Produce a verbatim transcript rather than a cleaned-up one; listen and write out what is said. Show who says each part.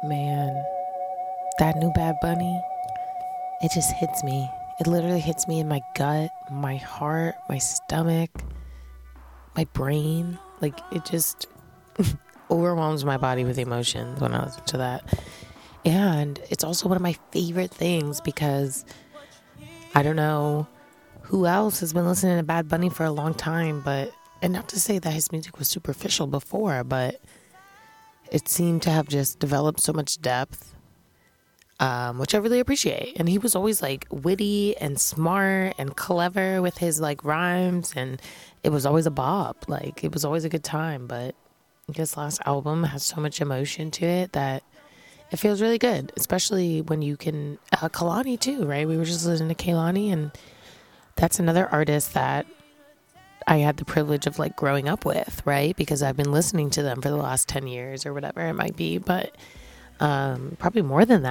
Speaker 1: Man, that new Bad Bunny, it just hits me. It literally hits me in my gut, my heart, my stomach, my brain. Like, it just overwhelms my body with emotions when I listen to that. And it's also one of my favorite things because I don't know who else has been listening to Bad Bunny for a long time, but, and not to say that his music was superficial before, but it seemed to have just developed so much depth, um, which I really appreciate. And he was always like witty and smart and clever with his like rhymes, and it was always a bop. Like, it was always a good time. But this last album has so much emotion to it that it feels really good, especially when you can, uh, Kehlani too, right? We were just listening to Kehlani, and that's another artist that I had the privilege of like growing up with, right? Because I've been listening to them for the last ten years or whatever it might be, but um, probably more than that.